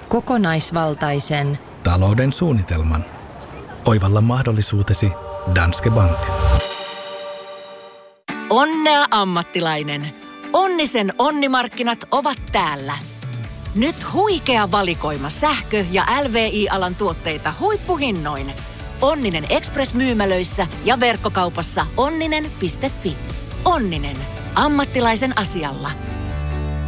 Kokonaisvaltaisen talouden suunnitelman. Oivalla mahdollisuutesi Danske Bank. Onnea ammattilainen! Onnisen onnimarkkinat ovat täällä. Nyt huikea valikoima sähkö- ja LVI-alan tuotteita huippuhinnoin. Onninen Express-myymälöissä ja verkkokaupassa onninen.fi. Onninen. Ammattilaisen asialla.